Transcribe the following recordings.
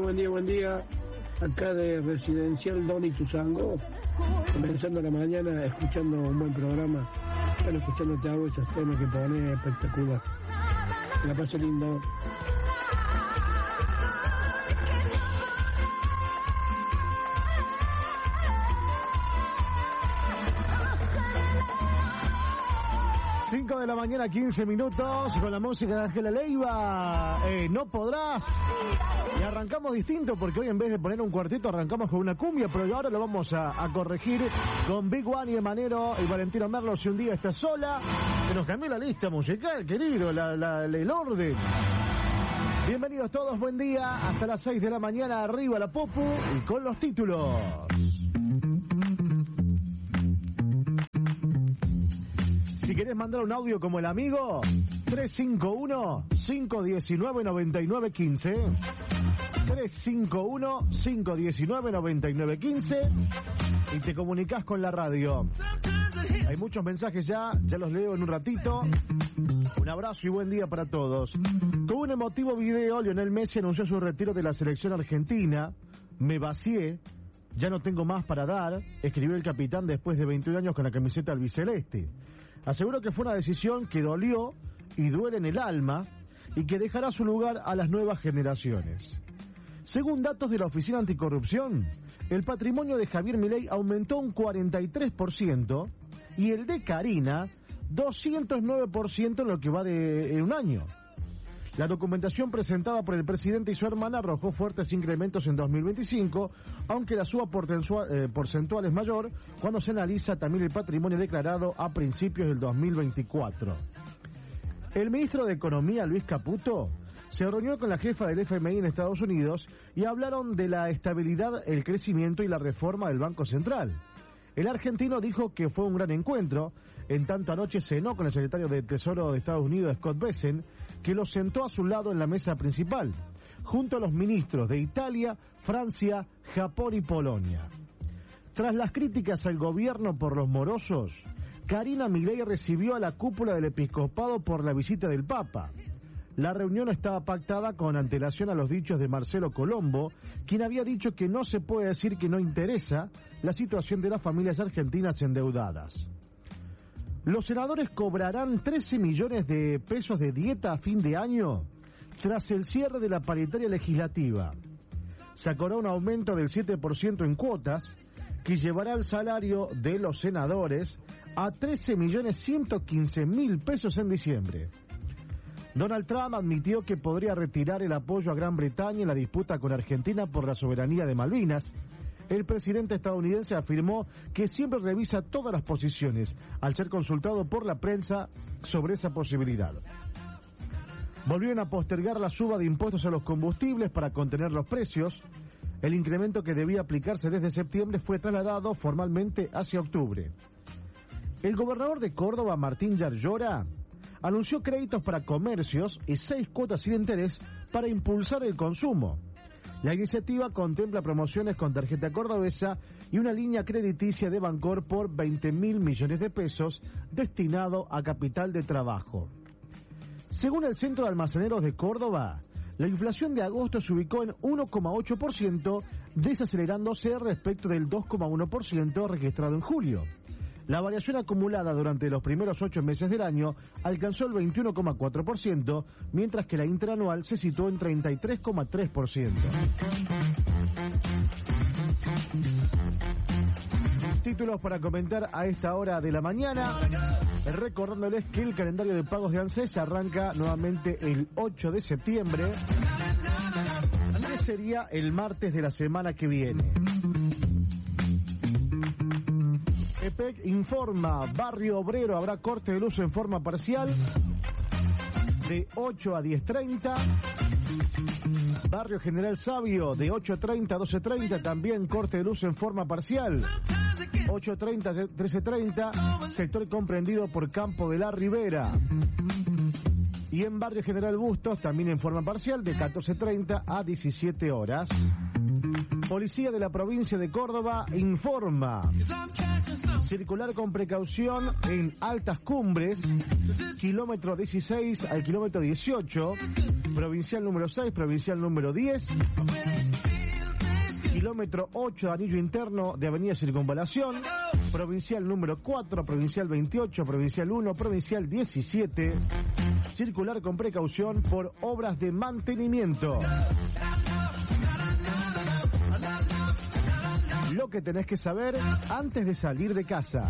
buen día. Acá de Residencial Don Ituzaingó, comenzando la mañana, escuchando un buen programa. Bueno, escuchándote algo, esos temas que pone espectacular. Que la pase lindo. De la mañana, 15 minutos, con la música de Ángela Leiva, No Podrás. Y arrancamos distinto, porque hoy en vez de poner un cuarteto arrancamos con una cumbia, pero ahora lo vamos a corregir con Big One y Emanero y Valentino Merlo. Si un día está sola, que nos cambió la lista musical, querido, el orden. Bienvenidos todos, buen día, hasta las 6 de la mañana, arriba la Popu y con los títulos. Si querés mandar un audio como el amigo, 351-519-9915. 351-519-9915. Y te comunicás con la radio. Hay muchos mensajes ya los leo en un ratito. Un abrazo y buen día para todos. Con un emotivo video, Lionel Messi anunció su retiro de la selección argentina. Me vacié, ya no tengo más para dar, escribió el capitán después de 21 años con la camiseta albiceleste. Aseguró que fue una decisión que dolió y duele en el alma y que dejará su lugar a las nuevas generaciones. Según datos de la Oficina Anticorrupción, el patrimonio de Javier Milei aumentó un 43% y el de Karina 209% en lo que va de un año. La documentación presentada por el presidente y su hermana arrojó fuertes incrementos en 2025, aunque la suba porcentual es mayor cuando se analiza también el patrimonio declarado a principios del 2024. El ministro de Economía, Luis Caputo, se reunió con la jefa del FMI en Estados Unidos y hablaron de la estabilidad, el crecimiento y la reforma del Banco Central. El argentino dijo que fue un gran encuentro, en tanto anoche cenó con el secretario de Tesoro de Estados Unidos, Scott Bessent, que lo sentó a su lado en la mesa principal, junto a los ministros de Italia, Francia, Japón y Polonia. Tras las críticas al gobierno por los morosos, Karina Milei recibió a la cúpula del episcopado por la visita del Papa. La reunión estaba pactada con antelación a los dichos de Marcelo Colombo, quien había dicho que no se puede decir que no interesa la situación de las familias argentinas endeudadas. Los senadores cobrarán 13 millones de pesos de dieta a fin de año tras el cierre de la paritaria legislativa. Se acordó un aumento del 7% en cuotas que llevará el salario de los senadores a 13.115.000 pesos en diciembre. Donald Trump admitió que podría retirar el apoyo a Gran Bretaña en la disputa con Argentina por la soberanía de Malvinas. El presidente estadounidense afirmó que siempre revisa todas las posiciones al ser consultado por la prensa sobre esa posibilidad. Volvieron a postergar la suba de impuestos a los combustibles para contener los precios. El incremento que debía aplicarse desde septiembre fue trasladado formalmente hacia octubre. El gobernador de Córdoba, Martín Yarlora, anunció créditos para comercios y 6 cuotas sin interés para impulsar el consumo. La iniciativa contempla promociones con tarjeta cordobesa y una línea crediticia de Bancor por 20.000 millones de pesos destinado a capital de trabajo. Según el Centro de Almaceneros de Córdoba, la inflación de agosto se ubicó en 1,8%, desacelerándose respecto del 2,1% registrado en julio. La variación acumulada durante los primeros 8 meses del año alcanzó el 21,4%, mientras que la interanual se situó en 33,3%. Títulos para comentar a esta hora de la mañana, recordándoles que el calendario de pagos de ANSES arranca nuevamente el 8 de septiembre, que sería el martes de la semana que viene. EPEC informa, Barrio Obrero habrá corte de luz en forma parcial de 8 a 10:30. Barrio General Sabio de 8:30 a 12:30, también corte de luz en forma parcial. 8:30 a 13:30, sector comprendido por Campo de la Ribera. Y en Barrio General Bustos, también en forma parcial, de 14:30 a 17 horas. Policía de la provincia de Córdoba informa. Circular con precaución en altas cumbres, kilómetro 16 al kilómetro 18, provincial número 6, provincial número 10, kilómetro 8 de anillo interno de avenida Circunvalación, provincial número 4, provincial 28, provincial 1, provincial 17, circular con precaución por obras de mantenimiento. Lo que tenés que saber antes de salir de casa.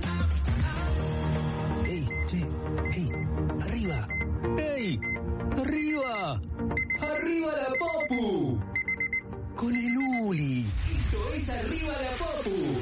¡Ey, che! ¡Ey! ¡Arriba! ¡Ey! ¡Arriba! ¡Arriba la Popu! Con el Uli. Esto es Arriba la Popu.